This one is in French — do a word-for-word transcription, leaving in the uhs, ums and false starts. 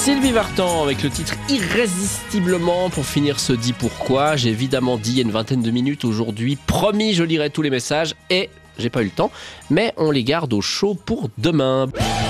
Sylvie Vartan avec le titre Irrésistiblement pour finir ce Dis pourquoi. J'ai évidemment dit il y a une vingtaine de minutes aujourd'hui, promis je lirai tous les messages et j'ai pas eu le temps, mais on les garde au chaud pour demain.